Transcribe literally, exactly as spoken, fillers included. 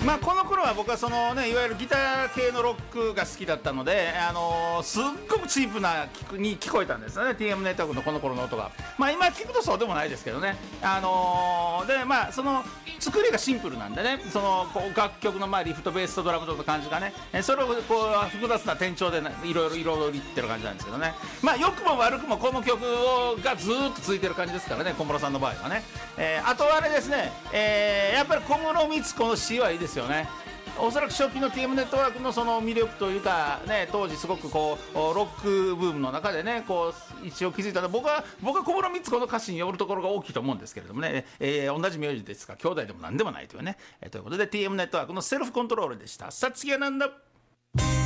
まあ、この頃は僕はその、ね、いわゆるギター系のロックが好きだったので、あのー、すっごくチープな聞に聞こえたんですよね ティーエム ネットワークのこの頃の音が。まあ、今聞くとそうでもないですけどね、あのー、でまあその作りがシンプルなんでね、そのこう楽曲のまあリフとベースとドラムとの感じがね、それをこう複雑な転調で、ね、いろいろ彩りってる感じなんですけどね、まあ良くも悪くもこの曲がずっと続いてる感じですからね、小室さんの場合はね。えー、あとはあれですね、えー、やっぱり小室光子の詩はいいですよね。おそらく初期の ティーエム ネットワークのその魅力というか、ね、当時すごくこうロックブームの中でね、こう一応気づいたのは、僕は僕は小室光子の歌詞によるところが大きいと思うんですけれどもね、えー、同じ名字ですが兄弟でも何でもないというね、えー、ということで ティーエム ネットワークのセルフコントロールでした。さあ次はなんだ。